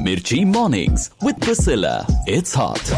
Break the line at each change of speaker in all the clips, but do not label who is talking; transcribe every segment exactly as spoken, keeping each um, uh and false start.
Mirchi Mornings with Priscilla. It's hot.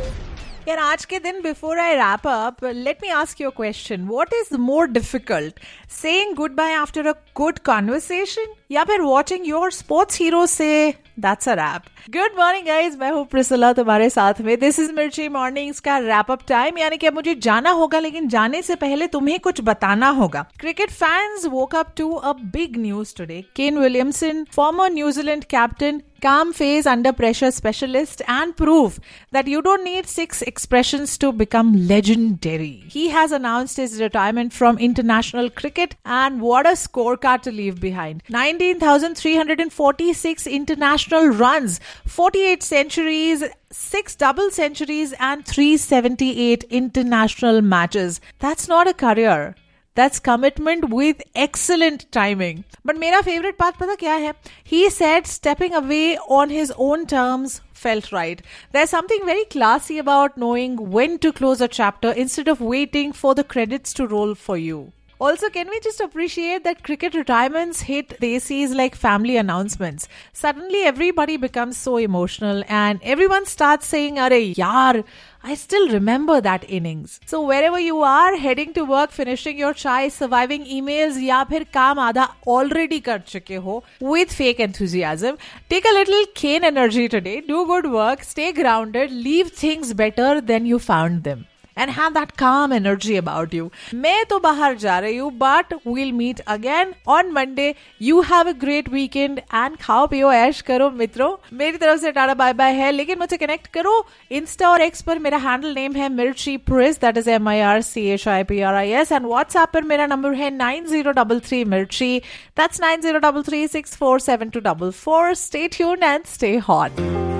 यार आज के दिन before I wrap up, let me ask you a question. What is more difficult? Saying goodbye after a good conversation या फिर watching your sports hero say that's a wrap? Good morning guys, मैं हूँ Priscilla तुम्हारे साथ में. This is मिर्ची mornings का wrap up time, यानी कि अब मुझे जाना होगा, लेकिन जाने से पहले तुम्हें कुछ बताना होगा. Cricket fans woke up to a big news today. Kane Williamson, former New Zealand captain, calm face under pressure specialist, and proof that you don't need six expressions to become legendary. He has announced his retirement from international cricket, and what a scorecard to leave behind. nineteen thousand three hundred forty-six international runs, forty-eight centuries, six double centuries, and three hundred seventy-eight international matches. That's not a career. That's commitment with excellent timing. But मेरा favorite part पता क्या है? He said stepping away on his own terms felt right. There's something very classy about knowing when to close a chapter instead of waiting for the credits to roll for you. Also, can we just appreciate that cricket retirements hit desis like family announcements? Suddenly, everybody becomes so emotional and everyone starts saying, "Arey yaar, I still remember that innings." So wherever you are, heading to work, finishing your chai, surviving emails, या फिर काम आधा already कर चुके हो with fake enthusiasm, take a little Kane energy today, do good work, stay grounded, leave things better than you found them. And have that calm energy about you. मैं तो बाहर जा रही हूँ, but we'll meet again on Monday. You have a great weekend and खाओ पियो ऐश करो मित्रों. मेरी तरफ से टाटा बाय बाय है, लेकिन मुझसे कनेक्ट करो इंस्टा और एक्स पर. मेरा हैंडल नेम है मिर्ची प्रिस, that is M I R C H I P R I S, and WhatsApp पर मेरा नंबर है नाइन जीरो थ्री थ्री मिर्ची. That's nine zero three three six four seven to four four. Stay tuned and stay hot.